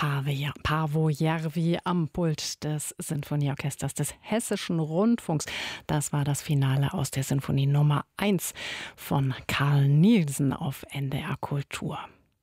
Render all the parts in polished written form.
Paavo Järvi am Pult des Sinfonieorchesters des Hessischen Rundfunks. Das war das Finale aus der Sinfonie Nummer 1 von Carl Nielsen auf NDR Kultur.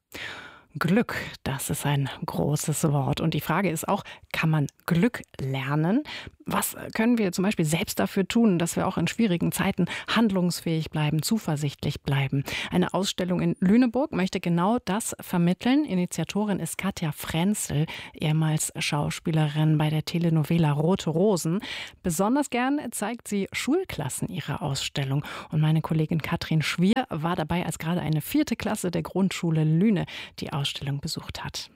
Glück, das ist ein großes Wort. Und die Frage ist auch, kann man Glück lernen? Was können wir zum Beispiel selbst dafür tun, dass wir auch in schwierigen Zeiten handlungsfähig bleiben, zuversichtlich bleiben? Eine Ausstellung in Lüneburg möchte genau das vermitteln. Initiatorin ist Katja Frenzel, ehemals Schauspielerin bei der Telenovela Rote Rosen. Besonders gern zeigt sie Schulklassen ihre Ausstellung. Und meine Kollegin Katrin Schwier war dabei, als gerade eine 4. Klasse der Grundschule Lüne die Ausstellung besucht hat.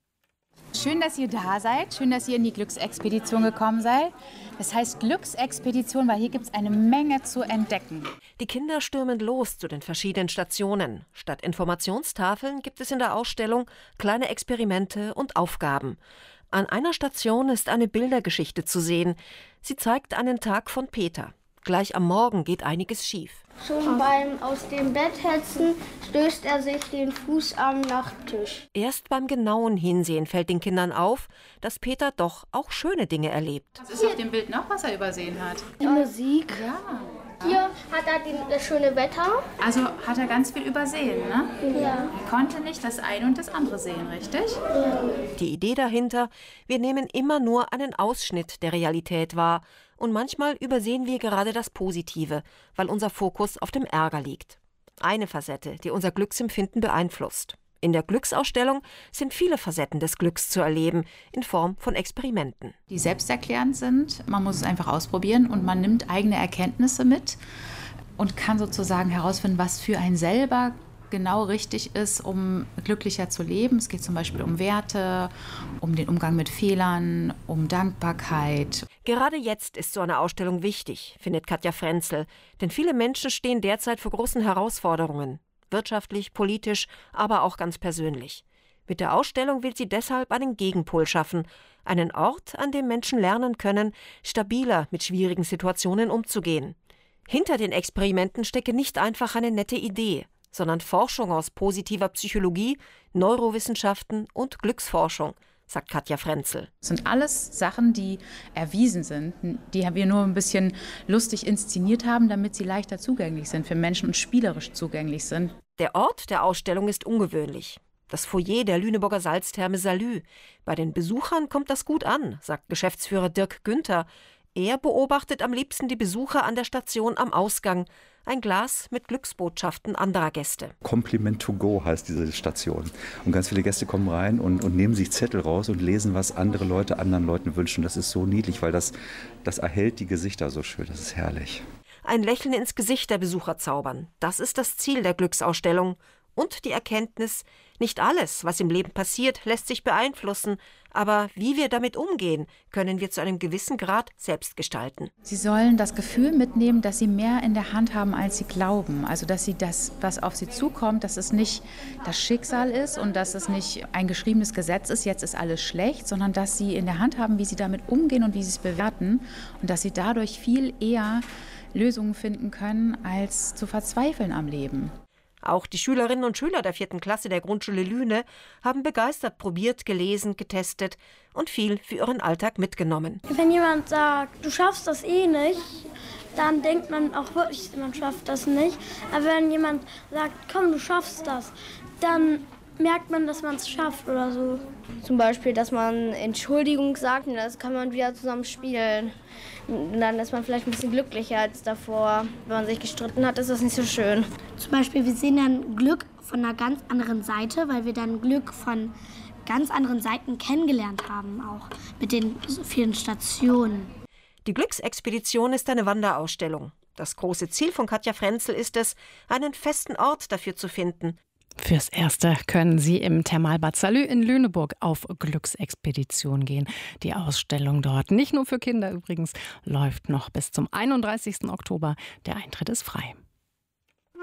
Schön, dass ihr da seid. Schön, dass ihr in die Glücksexpedition gekommen seid. Das heißt Glücksexpedition, weil hier gibt es eine Menge zu entdecken. Die Kinder stürmen los zu den verschiedenen Stationen. Statt Informationstafeln gibt es in der Ausstellung kleine Experimente und Aufgaben. An einer Station ist eine Bildergeschichte zu sehen. Sie zeigt einen Tag von Peter. Gleich am Morgen geht einiges schief. Schon beim aus dem Bett hetzen stößt er sich den Fuß am Nachttisch. Erst beim genauen Hinsehen fällt den Kindern auf, dass Peter doch auch schöne Dinge erlebt. Was ist auf dem Bild noch, was er übersehen hat? Die Musik. Ja. Hier hat er das schöne Wetter. Also hat er ganz viel übersehen, ne? Ja. Er konnte nicht das eine und das andere sehen, richtig? Die Idee dahinter, wir nehmen immer nur einen Ausschnitt der Realität wahr. Und manchmal übersehen wir gerade das Positive, weil unser Fokus auf dem Ärger liegt. Eine Facette, die unser Glücksempfinden beeinflusst. In der Glücksausstellung sind viele Facetten des Glücks zu erleben, in Form von Experimenten. Die selbsterklärend sind, man muss es einfach ausprobieren und man nimmt eigene Erkenntnisse mit und kann sozusagen herausfinden, was für einen selber genau richtig ist, um glücklicher zu leben. Es geht zum Beispiel um Werte, um den Umgang mit Fehlern, um Dankbarkeit. Gerade jetzt ist so eine Ausstellung wichtig, findet Katja Frenzel. Denn viele Menschen stehen derzeit vor großen Herausforderungen. Wirtschaftlich, politisch, aber auch ganz persönlich. Mit der Ausstellung will sie deshalb einen Gegenpol schaffen. Einen Ort, an dem Menschen lernen können, stabiler mit schwierigen Situationen umzugehen. Hinter den Experimenten stecke nicht einfach eine nette Idee, sondern Forschung aus positiver Psychologie, Neurowissenschaften und Glücksforschung, sagt Katja Frenzel. Das sind alles Sachen, die erwiesen sind, die wir nur ein bisschen lustig inszeniert haben, damit sie leichter zugänglich sind für Menschen und spielerisch zugänglich sind. Der Ort der Ausstellung ist ungewöhnlich. Das Foyer der Lüneburger Salztherme Salü. Bei den Besuchern kommt das gut an, sagt Geschäftsführer Dirk Günther. Er beobachtet am liebsten die Besucher an der Station am Ausgang. Ein Glas mit Glücksbotschaften anderer Gäste. Compliment to go heißt diese Station. Und ganz viele Gäste kommen rein und nehmen sich Zettel raus und lesen, was andere Leute anderen Leuten wünschen. Das ist so niedlich, weil das erhält die Gesichter so schön. Das ist herrlich. Ein Lächeln ins Gesicht der Besucher zaubern. Das ist das Ziel der Glücksausstellung. Und die Erkenntnis, nicht alles, was im Leben passiert, lässt sich beeinflussen. Aber wie wir damit umgehen, können wir zu einem gewissen Grad selbst gestalten. Sie sollen das Gefühl mitnehmen, dass sie mehr in der Hand haben, als sie glauben. Also dass sie das, was auf sie zukommt, dass es nicht das Schicksal ist und dass es nicht ein geschriebenes Gesetz ist, jetzt ist alles schlecht, sondern dass sie in der Hand haben, wie sie damit umgehen und wie sie es bewerten. Und dass sie dadurch viel eher Lösungen finden können, als zu verzweifeln am Leben. Auch die Schülerinnen und Schüler der 4. Klasse der Grundschule Lüne haben begeistert probiert, gelesen, getestet und viel für ihren Alltag mitgenommen. Wenn jemand sagt, du schaffst das eh nicht, dann denkt man auch wirklich, man schafft das nicht. Aber wenn jemand sagt, komm, du schaffst das, dann merkt man, dass man es schafft oder so. Zum Beispiel, dass man Entschuldigung sagt und das kann man wieder zusammen spielen. Und dann ist man vielleicht ein bisschen glücklicher als davor. Wenn man sich gestritten hat, ist das nicht so schön. Zum Beispiel, wir sehen dann Glück von einer ganz anderen Seite, weil wir dann Glück von ganz anderen Seiten kennengelernt haben, auch mit den vielen Stationen. Die Glücksexpedition ist eine Wanderausstellung. Das große Ziel von Katja Frenzel ist es, einen festen Ort dafür zu finden. Fürs Erste können Sie im Thermalbad Salü in Lüneburg auf Glücksexpedition gehen. Die Ausstellung dort, nicht nur für Kinder übrigens, läuft noch bis zum 31. Oktober. Der Eintritt ist frei.